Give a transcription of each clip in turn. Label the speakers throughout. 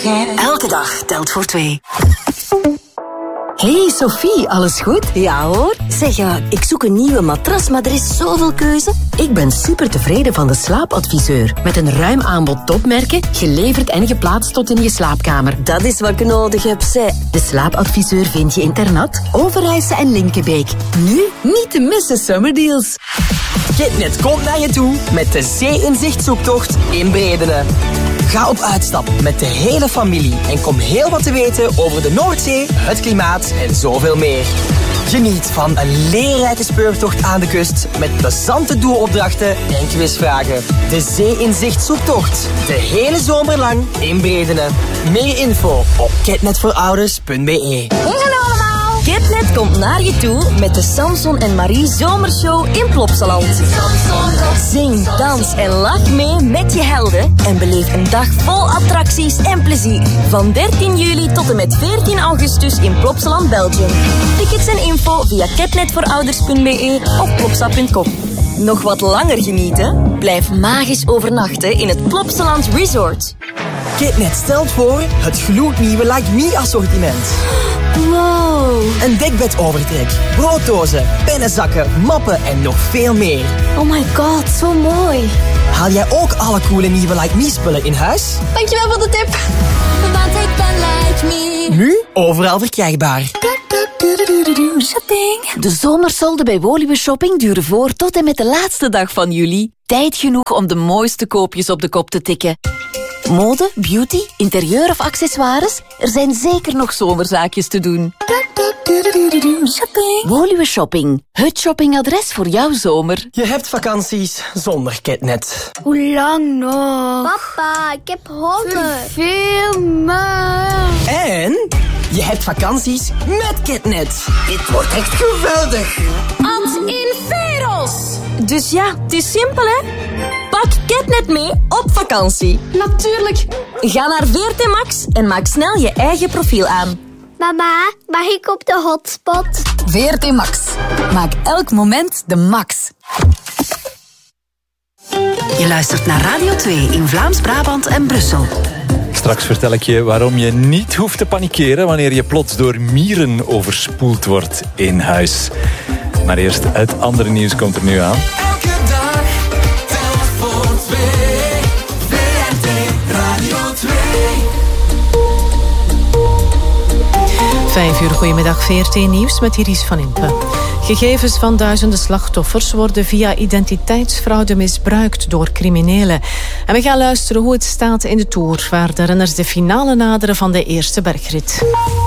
Speaker 1: Elke dag telt voor 2.
Speaker 2: Hey Sophie, alles goed?
Speaker 1: Ja hoor. Zeg, ik zoek een nieuwe matras, maar er is zoveel keuze.
Speaker 2: Ik ben super tevreden van de Slaapadviseur. Met een ruim aanbod topmerken, geleverd en geplaatst tot in je slaapkamer.
Speaker 1: Dat is wat ik nodig heb, zeg.
Speaker 2: De Slaapadviseur vind je in Ternat, Overijse en Linkebeek. Nu niet te missen summerdeals.
Speaker 3: Kitnet komt naar je toe met de Zee-inzicht-zoektocht in Bredene. Ga op uitstap met de hele familie en kom heel wat te weten over de Noordzee, het klimaat en zoveel meer. Geniet van een leerrijke speurtocht aan de kust met plezante doelopdrachten en quizvragen. De Zee-inzicht-zoektocht. De hele zomer lang in Bredene. Meer info op kitnetvoorouders.be.
Speaker 1: Hallo allemaal! Kitnet komt naar je toe met de Samson en Marie Zomershow in Plopsaland. Zing, dans en lach mee met je helden en beleef een dag vol attracties en plezier. Van 13 juli tot en met 14 augustus in Plopsaland, Belgium. Tickets en info via kitnetvoorouders.be of plopsa.com. Nog wat langer genieten? Blijf magisch overnachten in het Plopsaland Resort.
Speaker 3: Kitnet stelt voor het gloednieuwe Like Me assortiment.
Speaker 1: Wow.
Speaker 3: Een dekbedovertrek, brooddozen, pennenzakken, mappen en nog veel meer.
Speaker 1: Oh my god, zo mooi.
Speaker 3: Haal jij ook alle coole nieuwe Like Me spullen in huis?
Speaker 1: Dankjewel voor de tip.
Speaker 4: Want ik ben Like Me.
Speaker 3: Nu overal verkrijgbaar.
Speaker 1: Shopping. De zomersolden bij Woluwe Shopping duren voor tot en met de laatste dag van juli. Tijd genoeg om de mooiste koopjes op de kop te tikken. Mode, beauty, interieur of accessoires? Er zijn zeker nog zomerzaakjes te doen.
Speaker 4: Shopping.
Speaker 1: Woluwe Shopping. Het shoppingadres voor jouw zomer.
Speaker 3: Je hebt vakanties zonder Kitnet.
Speaker 4: Hoe lang nog? Papa, ik heb honger. Veel meer.
Speaker 3: En je hebt vakanties met Kitnet. Dit wordt echt geweldig.
Speaker 1: Ad Inferos. Dus ja, het is simpel hè. Pak Kitnet mee op vakantie.
Speaker 4: Natuurlijk.
Speaker 1: Ga naar VRT Max en maak snel je eigen profiel aan.
Speaker 4: Mama, mag ik op de hotspot?
Speaker 2: VRT Max. Maak elk moment de max. Je luistert naar Radio 2 in Vlaams-Brabant en Brussel.
Speaker 5: Straks vertel ik je waarom je niet hoeft te panikeren wanneer je plots door mieren overspoeld wordt in huis. Maar eerst het andere nieuws komt er nu aan.
Speaker 6: Elke dag telt voor 2. VRT Radio 2.
Speaker 7: 5 uur, goedemiddag, VRT Nieuws met Iris van Impe. Gegevens van duizenden slachtoffers worden via identiteitsfraude misbruikt door criminelen. En we gaan luisteren hoe het staat in de Tour, waar de renners de finale naderen van de eerste bergrit.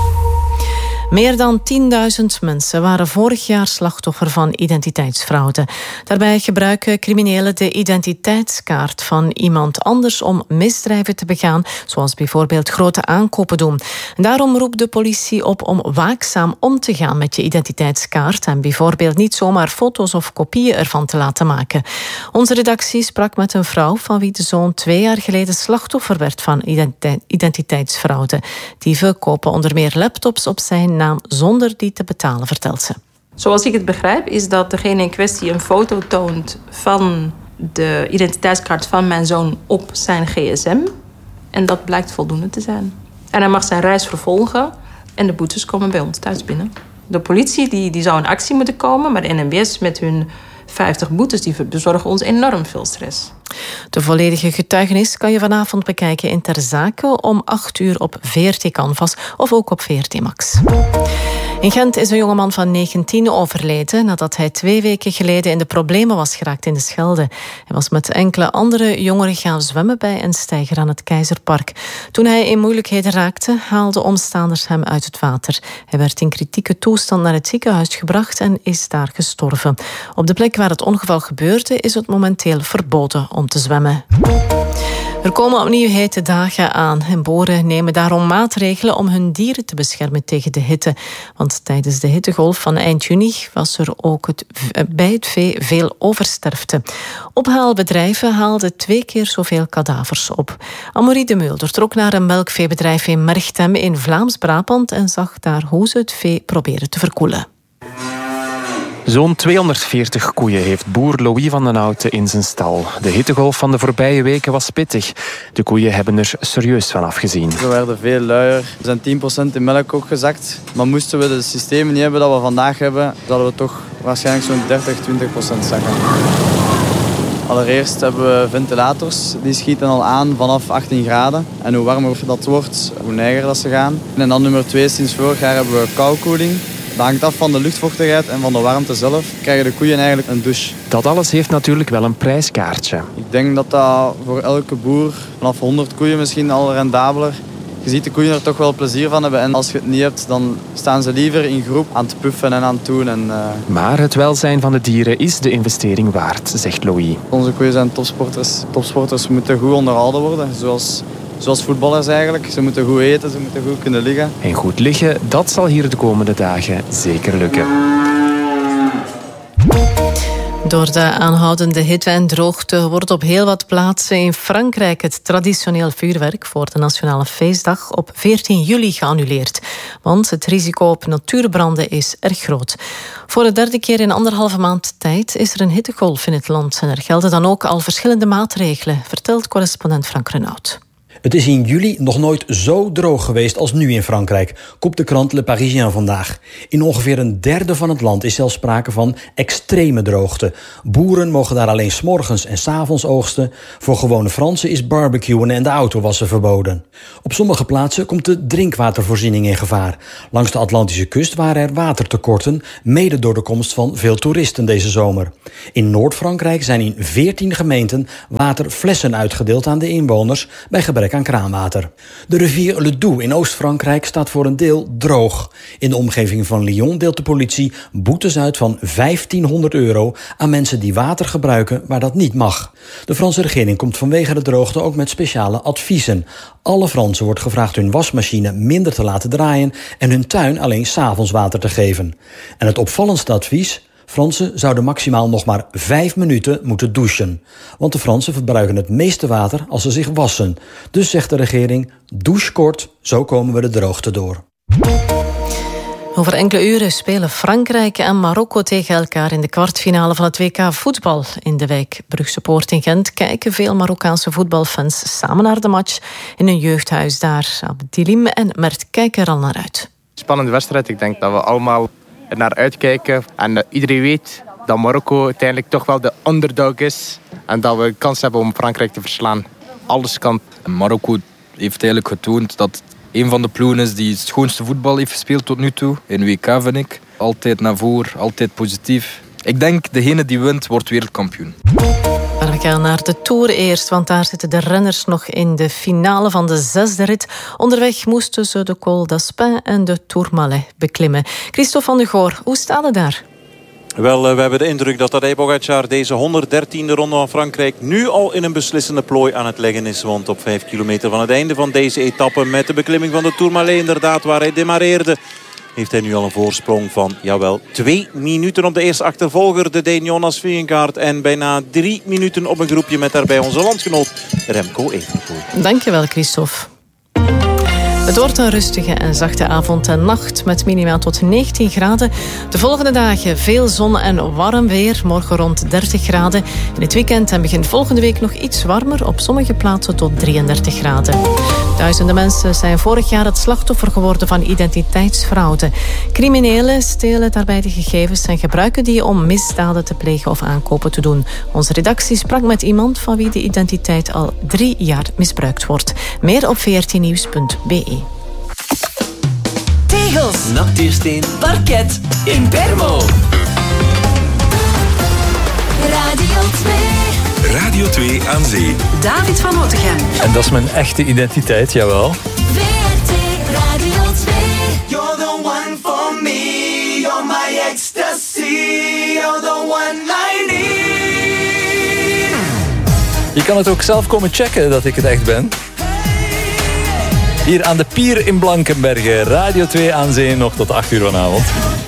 Speaker 7: Meer dan 10.000 mensen waren vorig jaar slachtoffer van identiteitsfraude. Daarbij gebruiken criminelen de identiteitskaart van iemand anders om misdrijven te begaan, zoals bijvoorbeeld grote aankopen doen. En daarom roept de politie op om waakzaam om te gaan met je identiteitskaart en bijvoorbeeld niet zomaar foto's of kopieën ervan te laten maken. Onze redactie sprak met een vrouw van wie de zoon 2 jaar geleden slachtoffer werd van identiteitsfraude. Dieven kopen onder meer laptops op zijn naam zonder die te betalen, vertelt ze.
Speaker 8: Zoals ik het begrijp is dat degene in kwestie een foto toont van de identiteitskaart van mijn zoon op zijn gsm. En dat blijkt voldoende te zijn. En hij mag zijn reis vervolgen en de boetes komen bij ons thuis binnen. De politie die zou in actie moeten komen, maar de NMBS met hun 50 boetes die bezorgen ons enorm veel stress.
Speaker 7: De volledige getuigenis kan je vanavond bekijken in Ter Zake om 8 uur op VRT Canvas of ook op VRT Max. In Gent is een jongeman van 19 overleden nadat hij 2 weken geleden in de problemen was geraakt in de Schelde. Hij was met enkele andere jongeren gaan zwemmen bij een steiger aan het Keizerpark. Toen hij in moeilijkheden raakte, haalden omstanders hem uit het water. Hij werd in kritieke toestand naar het ziekenhuis gebracht en is daar gestorven. Op de plek waar het ongeval gebeurde is het momenteel verboden om te zwemmen. Er komen opnieuw hete dagen aan en boeren nemen daarom maatregelen om hun dieren te beschermen tegen de hitte. Want tijdens de hittegolf van eind juni was er ook bij het vee veel oversterfte. Ophaalbedrijven haalden 2 keer zoveel kadavers op. Amorie de Mulder trok naar een melkveebedrijf in Merchtem in Vlaams-Brabant en zag daar hoe ze het vee proberen te verkoelen.
Speaker 9: Zo'n 240 koeien heeft boer Louis van den Houten in zijn stal. De hittegolf van de voorbije weken was pittig. De koeien hebben er serieus van afgezien.
Speaker 10: We werden veel luier. We zijn 10% in melk ook gezakt. Maar moesten we de systemen niet hebben dat we vandaag hebben, zouden we toch waarschijnlijk zo'n 30-20% zakken. Allereerst hebben we ventilators. Die schieten al aan vanaf 18 graden. En hoe warmer dat wordt, hoe neiger dat ze gaan. En dan nummer 2, sinds vorig jaar hebben we koelkoeling. Dat hangt af van de luchtvochtigheid en van de warmte zelf. Krijgen de koeien eigenlijk een douche.
Speaker 9: Dat alles heeft natuurlijk wel een prijskaartje.
Speaker 10: Ik denk dat dat voor elke boer vanaf 100 koeien misschien al rendabeler. Je ziet de koeien er toch wel plezier van hebben. En als je het niet hebt, dan staan ze liever in groep aan het puffen en aan het doen.
Speaker 9: Maar het welzijn van de dieren is de investering waard, zegt Louis.
Speaker 10: Onze koeien zijn topsporters. Topsporters moeten goed onderhouden worden, zoals voetballers eigenlijk. Ze moeten goed eten, ze moeten goed kunnen liggen.
Speaker 9: En goed liggen, dat zal hier de komende dagen zeker lukken.
Speaker 7: Door de aanhoudende hitte en droogte wordt op heel wat plaatsen in Frankrijk het traditioneel vuurwerk voor de Nationale Feestdag op 14 juli geannuleerd. Want het risico op natuurbranden is erg groot. Voor de derde keer in 1,5 maand tijd is er een hittegolf in het land. En er gelden dan ook al verschillende maatregelen, vertelt correspondent Frank Renaud.
Speaker 11: Het is in juli nog nooit zo droog geweest als nu in Frankrijk, kopt de krant Le Parisien vandaag. In ongeveer een derde van het land is zelfs sprake van extreme droogte. Boeren mogen daar alleen 's morgens en 's avonds oogsten. Voor gewone Fransen is barbecuen en de autowassen verboden. Op sommige plaatsen komt de drinkwatervoorziening in gevaar. Langs de Atlantische kust waren er watertekorten, mede door de komst van veel toeristen deze zomer. In Noord-Frankrijk zijn in 14 gemeenten waterflessen uitgedeeld aan de inwoners bij gebrek aan kraanwater. De rivier Le Doubs in Oost-Frankrijk staat voor een deel droog. In de omgeving van Lyon deelt de politie boetes uit van €1500 aan mensen die water gebruiken waar dat niet mag. De Franse regering komt vanwege de droogte ook met speciale adviezen. Alle Fransen wordt gevraagd hun wasmachine minder te laten draaien en hun tuin alleen 's avonds water te geven. En het opvallendste advies: Fransen zouden maximaal nog maar 5 minuten moeten douchen. Want de Fransen verbruiken het meeste water als ze zich wassen. Dus zegt de regering, douche kort, zo komen we de droogte door.
Speaker 7: Over enkele uren spelen Frankrijk en Marokko tegen elkaar in de kwartfinale van het WK voetbal. In de wijk Brugse Poort in Gent kijken veel Marokkaanse voetbalfans samen naar de match in een jeugdhuis daar. Abdilim en Mert kijken er al naar uit.
Speaker 12: Spannende wedstrijd. Ik denk dat we allemaal er naar uitkijken. En iedereen weet dat Marokko uiteindelijk toch wel de underdog is. En dat we kans hebben om Frankrijk te verslaan. Alles kan.
Speaker 13: Marokko heeft eigenlijk getoond dat een van de ploegen is die het schoonste voetbal heeft gespeeld tot nu toe. In WK vind ik. Altijd naar voren, altijd positief. Ik denk degene die wint, wordt wereldkampioen.
Speaker 7: Maar we gaan naar de Tour eerst, want daar zitten de renners nog in de finale van de 6e rit. Onderweg moesten ze de Col d'Aspin en de Tourmalet beklimmen. Christophe van de Goor, hoe staat het daar?
Speaker 14: Wel, we hebben de indruk dat Tadej Pogačar deze 113e ronde van Frankrijk nu al in een beslissende plooi aan het leggen is. Want op 5 kilometer van het einde van deze etappe met de beklimming van de Tourmalet, inderdaad waar hij demareerde, heeft hij nu al een voorsprong van, 2 minuten op de eerste achtervolger, de Deen Jonas Vingegaard. En bijna 3 minuten op een groepje met daarbij onze landgenoot Remco Evenepoel.
Speaker 7: Dankjewel, Christophe. Het wordt een rustige en zachte avond en nacht met minima tot 19 graden. De volgende dagen veel zon en warm weer. Morgen rond 30 graden. In het weekend en begin volgende week nog iets warmer. Op sommige plaatsen tot 33 graden. Duizenden mensen zijn vorig jaar het slachtoffer geworden van identiteitsfraude. Criminelen stelen daarbij de gegevens en gebruiken die om misdaden te plegen of aankopen te doen. Onze redactie sprak met iemand van wie de identiteit al 3 jaar misbruikt wordt. Meer op vrtnieuws.be.
Speaker 6: Tegels, natuursteen, parket, Impermo. Radio 2.
Speaker 15: Radio 2 aan zee.
Speaker 6: David van Otegem.
Speaker 5: En dat is mijn echte identiteit, jawel.
Speaker 6: VRT Radio 2. You're the one for me. You're my ecstasy. You're the one I need.
Speaker 5: Je kan het ook zelf komen checken dat ik het echt ben. Hier aan de pier in Blankenberge. Radio 2 aan zee nog tot 8 uur vanavond.